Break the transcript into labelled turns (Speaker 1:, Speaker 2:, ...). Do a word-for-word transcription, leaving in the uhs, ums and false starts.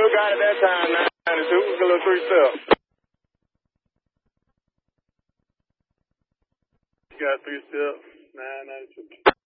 Speaker 1: still got it that time, nine ninety-two. Get a little three step. Got three step, nine ninety-two.